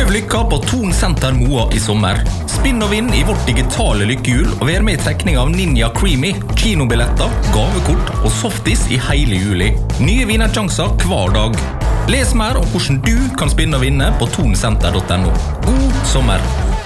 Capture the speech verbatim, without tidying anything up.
Prøv lykka på Thon Senter Moa i sommer. Spinn og vinn i vårt digitale lykkehjul, og vær med i trekning av Ninja Creamy, kinobilletter, gavekort og softis i hele juli. Nye vinnersjanser hver dag. Les mer om hvordan du kan spinne og vinne på thonsenter punktum no. God sommer!